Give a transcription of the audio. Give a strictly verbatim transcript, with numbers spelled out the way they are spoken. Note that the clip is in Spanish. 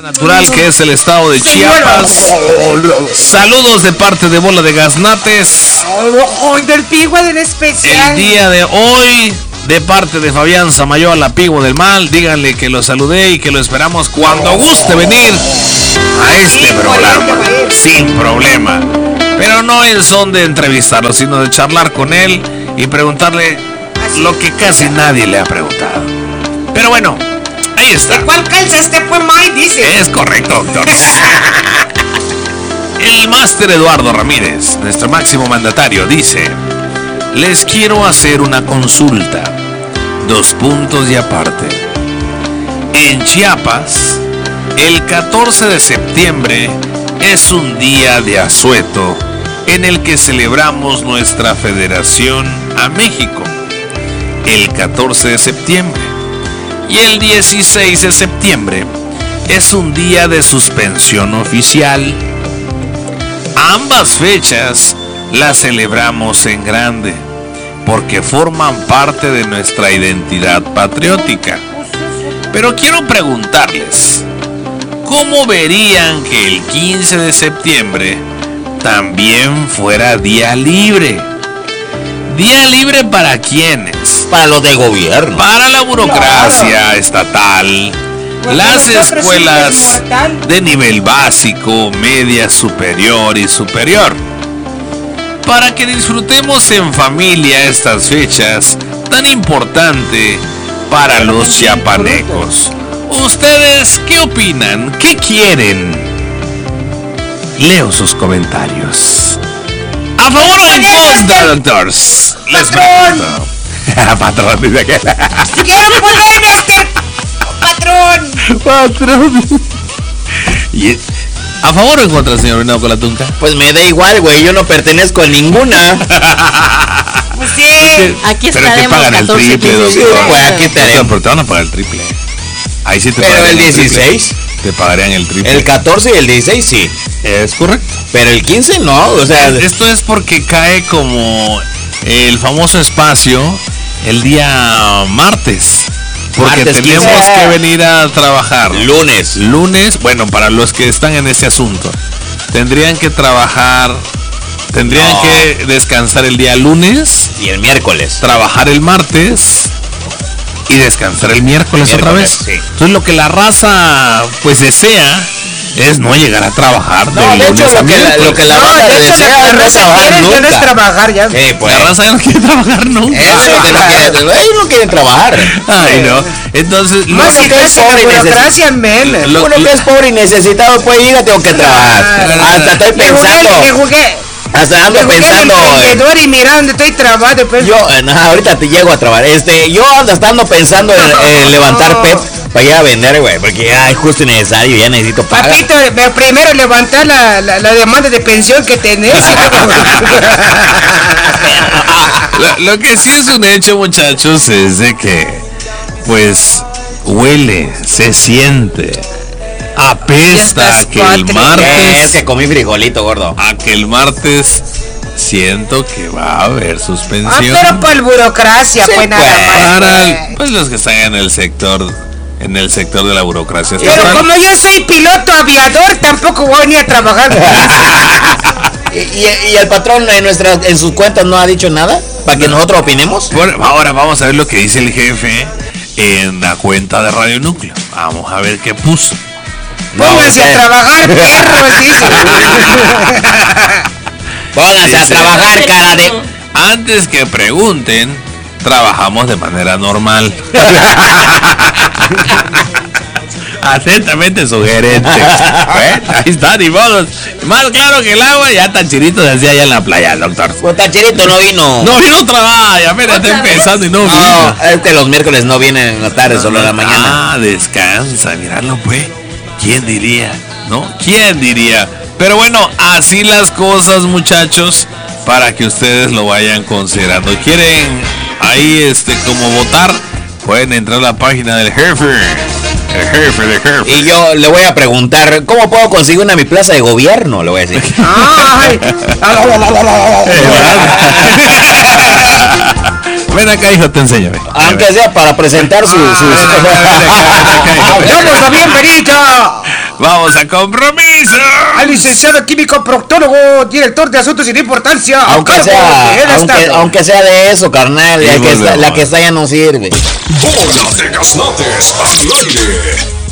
Natural, que es el estado de Chiapas. Saludos de parte de Bola de Gaznates. Del Pigua del especial. El día de hoy, de parte de Fabián Samayoa, la Pigua del Mal. Díganle que lo saludé y que lo esperamos cuando guste venir a este programa. Sin problema. Pero no en son de entrevistarlo, sino de charlar con él y preguntarle lo que casi nadie le ha preguntado. Pero bueno, ahí está. ¿De cuál calza este fue May? Dice. Es correcto, doctor. El máster Eduardo Ramírez, nuestro máximo mandatario, dice: les quiero hacer una consulta. Dos puntos y aparte. En Chiapas, el catorce de septiembre es un día de asueto en el que celebramos nuestra federación a México. El catorce de septiembre. Y el dieciséis de septiembre es un día de suspensión oficial. Ambas fechas las celebramos en grande porque forman parte de nuestra identidad patriótica. Pero quiero preguntarles, ¿cómo verían que el quince de septiembre también fuera día libre? ¿Día libre para quiénes? Para los de gobierno. Para la burocracia claro. estatal, pues las escuelas de nivel básico, media, superior y superior. Para que disfrutemos en familia estas fechas tan importantes para los chiapanecos. ¿Ustedes qué opinan? ¿Qué quieren? Leo sus comentarios. ¿A favor o en contra, doctores? Les pregunto. Patrón, dice aquel. ¡Quiero poner este patrón! Patrón. ¿Y a favor o en contra, señor Reinaldo Colatunca? Pues me da igual, güey. Yo no pertenezco a ninguna. Pues sí. Aquí pero te pagan el triple, doctor. Güey, aquí te Pero te van a pagar el triple. Ahí sí te pero pagarían el dieciséis. Te pagarían el triple. El catorce y el dieciséis sí. Es correcto. Pero el quince no, o sea... Esto es porque cae como el famoso espacio el día martes. Porque martes tenemos quince. que venir a trabajar. Lunes. Lunes, bueno, para los que están en este asunto. Tendrían que trabajar, tendrían no. que descansar el día lunes. Y el miércoles. Trabajar el martes. Y descansar el miércoles, miércoles otra vez. Sí. Entonces lo que la raza pues desea es no llegar a trabajar. No, de, de hecho lo que, la, lo que la no, raza de hecho, desea la, la raza no quiere nunca. no es trabajar ya. Eh, pues. La raza no quiere trabajar nunca. Eso es lo que no quieren. Ellos no quieren trabajar. Ay, no. Entonces, no, si que es pobre y necesitado. Lo, uno que es pobre y necesitado, pues ir tengo que trabajar. Hasta estoy pensando. Me jugué. Hasta ando pensando. Emprendedor y mira dónde estoy trabajando. Pues. Yo, no, ahorita te llego a trabajar. Este, yo ando estando pensando en, en levantar P E P para ir a vender, güey, porque ya es justo y necesario, ya necesito pagar. Papito, primero levantar la, la, la demanda de pensión que tenés. lo, lo que sí es un hecho, muchachos, es de que, pues, huele, se siente, apesta a que el martes... Es que comí frijolito, gordo. A que el martes siento que va a haber suspensión. Ah, pero por burocracia, sí, pues nada más. Para el, pues los que están en el sector... En el sector de la burocracia. Pero estatal. Como yo soy piloto aviador, tampoco voy ni a trabajar. ¿Y, y, y el patrón en nuestras en sus cuentas no ha dicho nada para que nosotros opinemos? Bueno, ahora vamos a ver lo que dice el jefe en la cuenta de Radio Núcleo. Vamos a ver qué puso. Pónganse no, a trabajar, perros, dice. Pónganse dice, a trabajar, cara de... Antes que pregunten, trabajamos de manera normal. Atentamente su gerente. ¿Eh? Ahí está, ni modo. Más claro que el agua, ya Tachirito decía allá en la playa, doctor. Pues Tachirito no vino. No vino otra vez, apenas está empezando y no, no vino. Es que los miércoles no vienen en la tarde, solo en la mañana. Ah, descansa, mirarlo pues. ¿Quién diría? ¿No? ¿Quién diría? Pero bueno, así las cosas, muchachos, para que ustedes lo vayan considerando. ¿Quieren ahí este como votar? Pueden entrar a la página del jefe. El jefe, el jefe. Y yo le voy a preguntar, ¿cómo puedo conseguir una mi plaza de gobierno? Le voy a decir. Ay. Ven acá, hijo, te enseño. Aunque sea para presentar su... sus... ¡Damos la bienvenida! Vamos a compromiso. Al licenciado químico proctólogo, director de asuntos sin importancia. Aunque sea, aunque, aunque sea de eso, carnal. La que, está, la que está ya no sirve. Bola de gaznates al aire.